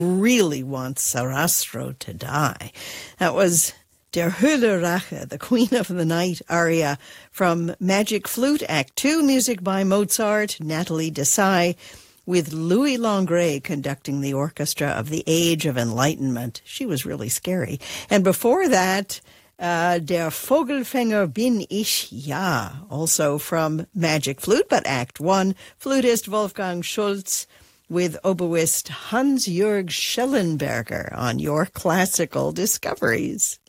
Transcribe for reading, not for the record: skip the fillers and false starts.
really wants Sarastro to die. That was Der Höhle Rache, the Queen of the Night aria from Magic Flute, Act 2, music by Mozart, Nathalie Desai, with Louis Langret conducting the orchestra of the Age of Enlightenment. She was really scary. And before that, Der Vogelfänger bin ich, ja, also from Magic Flute, but Act 1, flutist Wolfgang Schultz with oboist Hans-Jürg Schellenberger on your classical discoveries.